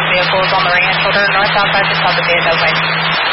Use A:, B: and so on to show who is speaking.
A: vehicles on the ranch. Children northbound 5 6 Delta Bay.